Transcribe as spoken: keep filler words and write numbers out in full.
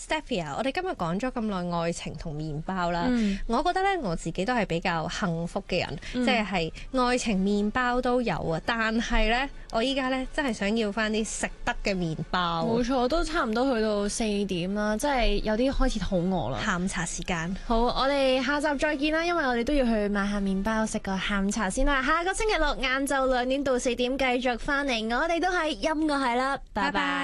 Stephy，我哋今日講咗咁耐愛情同麵包啦， 嗯、 我覺得咧我自己都係比較幸福嘅人，嗯、即係係愛情麵包都有啊，但係咧我依家咧真係想要翻啲食得嘅麵包。 冇錯，都差唔多去到四點啦，即係有啲開始肚餓啦。 下午茶時間， 好，我哋下集再見啦，因為我哋都要去買下麵包食個下午茶先啦。下個星期六晏晝兩點到四點繼續翻嚟，我哋都係音樂係啦，拜拜。